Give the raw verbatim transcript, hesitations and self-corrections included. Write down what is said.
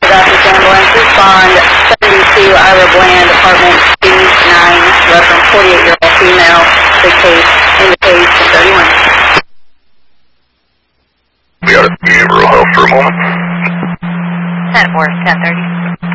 about this ambulance. Respond seventy-two Ira Bland, apartment B nine, reference forty-eight-year-old female, the case indicates thirty-one. We got a behavioral health for a moment. ten four, ten thirty.